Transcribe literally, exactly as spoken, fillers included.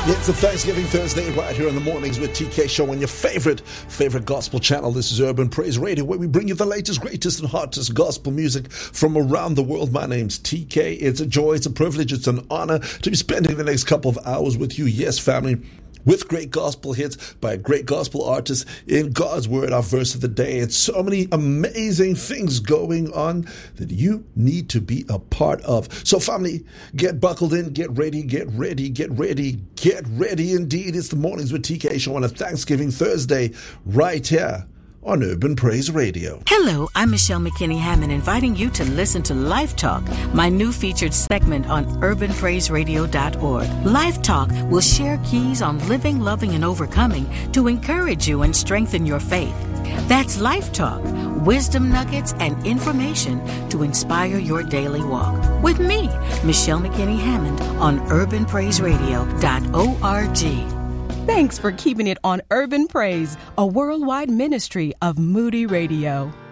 It's a Thanksgiving Thursday right here in the mornings with T K Show on your favorite, favorite gospel channel. This is Urban Praise Radio, where we bring you the latest, greatest, and hottest gospel music from around the world. My name's T K. It's a joy, it's a privilege, it's an honor to be spending the next couple of hours with you. Yes, family, with great gospel hits by great gospel artists in God's Word, our verse of the day. It's so many amazing things going on that you need to be a part of. So family, get buckled in, get ready, get ready, get ready, get ready indeed. It's the Mornings with T K Show on a Thanksgiving Thursday right here on Urban Praise Radio. Hello, I'm Michelle McKinney Hammond, inviting you to listen to Life Talk, my new featured segment on urban praise radio dot org. Life Talk will share keys on living, loving, and overcoming to encourage you and strengthen your faith. That's Life Talk, wisdom nuggets and information to inspire your daily walk. With me, Michelle McKinney Hammond, on urban praise radio dot org. Thanks for keeping it on Urban Praise, a worldwide ministry of Moody Radio.